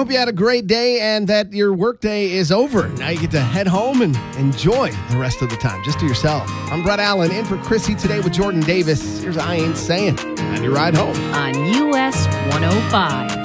hope you had a great day and that your workday is over. Now you get to head home and enjoy the rest of the time just to yourself. I'm Brett Allen in for Chrissy today with Jordan Davis. Here's I Ain't Saying on your ride home on US 105.